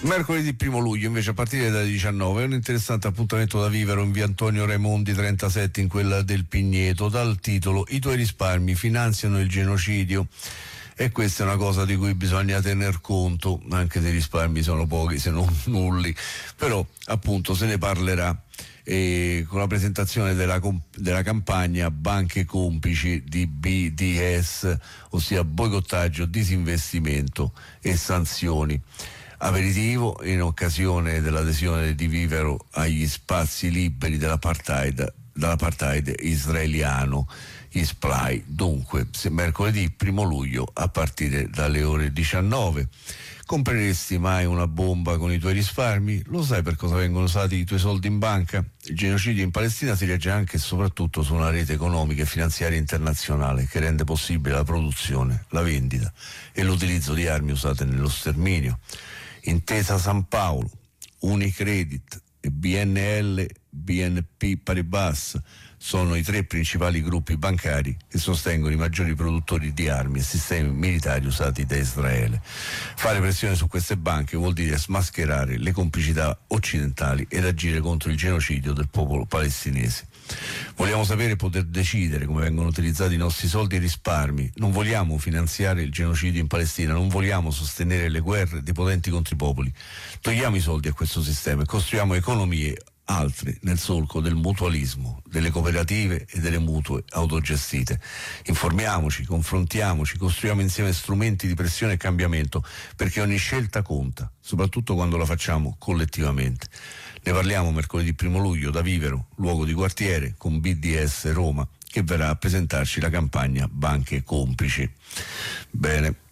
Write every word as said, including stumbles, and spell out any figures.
Mercoledì primo luglio invece a partire dalle diciannove è un interessante appuntamento da vivere in via Antonio Raimondi trentasette in quella del Pigneto, dal titolo I tuoi risparmi finanziano il genocidio. E questa è una cosa di cui bisogna tener conto, anche se i risparmi sono pochi se non nulli, però appunto se ne parlerà eh, con la presentazione della, della campagna Banche Complici di B D S, ossia boicottaggio, disinvestimento e sanzioni. Aperitivo in occasione dell'adesione di Vivero agli spazi liberi dell'apartheid, dall'apartheid israeliano, gli S P L A I. Dunque, se mercoledì primo luglio a partire dalle ore diciannove. Compreresti mai una bomba con i tuoi risparmi? Lo sai per cosa vengono usati i tuoi soldi in banca? Il genocidio in Palestina si regge anche e soprattutto su una rete economica e finanziaria internazionale che rende possibile la produzione, la vendita e l'utilizzo di armi usate nello sterminio. Intesa San Paolo, Unicredit e B N L, B N P Paribas sono i tre principali gruppi bancari che sostengono i maggiori produttori di armi e sistemi militari usati da Israele. Fare pressione su queste banche vuol dire smascherare le complicità occidentali ed agire contro il genocidio del popolo palestinese. Vogliamo sapere e poter decidere come vengono utilizzati i nostri soldi e risparmi. Non vogliamo finanziare il genocidio in Palestina, non vogliamo sostenere le guerre dei potenti contro i popoli. Togliamo i soldi a questo sistema e costruiamo economie altre nel solco del mutualismo, delle cooperative e delle mutue autogestite. Informiamoci, confrontiamoci, costruiamo insieme strumenti di pressione e cambiamento, perché ogni scelta conta, soprattutto quando la facciamo collettivamente. Ne parliamo mercoledì primo luglio da Vivero, luogo di quartiere, con B D S Roma, che verrà a presentarci la campagna Banche Complici. Bene.